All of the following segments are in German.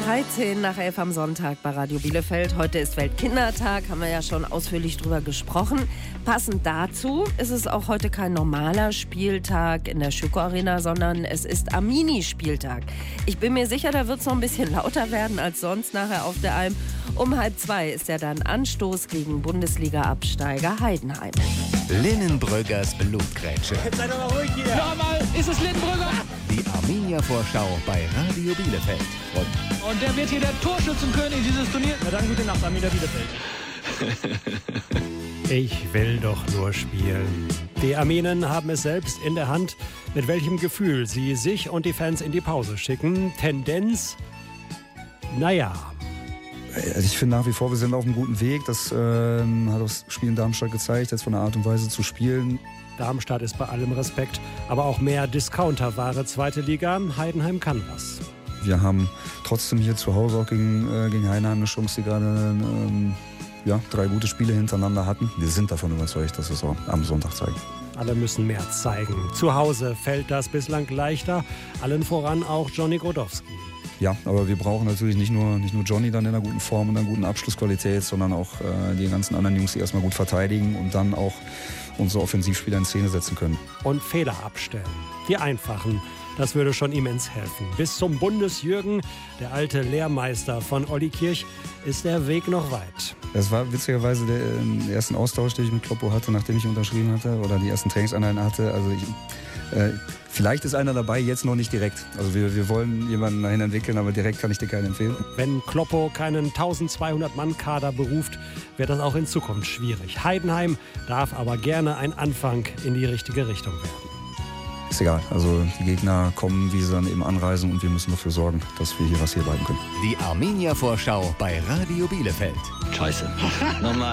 13 nach 11 am Sonntag bei Radio Bielefeld. Heute ist Weltkindertag, haben wir ja schon ausführlich drüber gesprochen. Passend dazu ist es auch heute kein normaler Spieltag in der Schüco Arena, sondern es ist Armini-Spieltag. Ich bin mir sicher, da wird es noch ein bisschen lauter werden als sonst nachher auf der Alm. Um 1:30 ist ja dann Anstoß gegen Bundesliga-Absteiger Heidenheim. Linnenbrüggers Blutgrätsche. Jetzt seid doch mal ruhig hier. Nochmal, ist es Linnenbrügger? Die Arminia-Vorschau bei Radio Bielefeld. Und der wird hier der Torschützenkönig dieses Turniers. Na dann gute Nacht, Arminia Bielefeld. Ich will doch nur spielen. Die Arminen haben es selbst in der Hand, mit welchem Gefühl sie sich und die Fans in die Pause schicken. Tendenz, naja. Also ich finde nach wie vor, wir sind auf einem guten Weg. Das hat das Spiel in Darmstadt gezeigt, jetzt von der Art und Weise zu spielen. Darmstadt ist bei allem Respekt, aber auch mehr Discounterware, zweite Liga. Heidenheim kann was. Wir haben trotzdem hier zu Hause auch gegen Heidenheim eine Chance, die gerade 3 gute Spiele hintereinander hatten. Wir sind davon überzeugt, dass wir es auch am Sonntag zeigen. Alle müssen mehr zeigen. Zu Hause fällt das bislang leichter, allen voran auch Johnny Grodowski. Ja, aber wir brauchen natürlich nicht nur Johnny dann in einer guten Form und einer guten Abschlussqualität, sondern auch die ganzen anderen Jungs, die erstmal gut verteidigen und dann auch unsere Offensivspieler in Szene setzen können. Und Fehler abstellen. Die einfachen. Das würde schon immens helfen. Bis zum Bundesjürgen, der alte Lehrmeister von Olli Kirch, ist der Weg noch weit. Das war witzigerweise der ersten Austausch, den ich mit Kloppo hatte, nachdem ich unterschrieben hatte, oder die ersten Trainingseinheiten hatte. Also vielleicht ist einer dabei, jetzt noch nicht direkt. Also wir wollen jemanden dahin entwickeln, aber direkt kann ich dir keinen empfehlen. Wenn Kloppo keinen 1200-Mann-Kader beruft, wird das auch in Zukunft schwierig. Heidenheim darf aber gerne ein Anfang in die richtige Richtung werden. Ist egal, also die Gegner kommen, wie sie dann eben anreisen und wir müssen dafür sorgen, dass wir hier was hier bleiben können. Die Arminia-Vorschau bei Radio Bielefeld. Scheiße. Nochmal.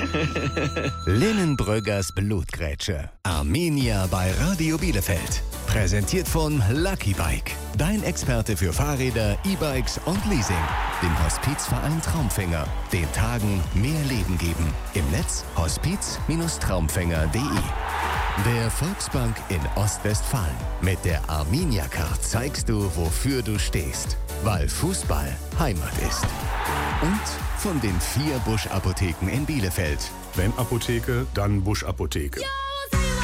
Linnenbrüggers Blutgrätsche. Arminia bei Radio Bielefeld. Präsentiert von Lucky Bike. Dein Experte für Fahrräder, E-Bikes und Leasing. Dem Hospizverein Traumfänger. Den Tagen mehr Leben geben. Im Netz hospiz-traumfänger.de. Der Volksbank in Ostwestfalen. Mit der Arminia-Card zeigst du, wofür du stehst. Weil Fußball Heimat ist. Und von den 4 Busch-Apotheken in Bielefeld. Wenn Apotheke, dann Busch-Apotheke. Ja!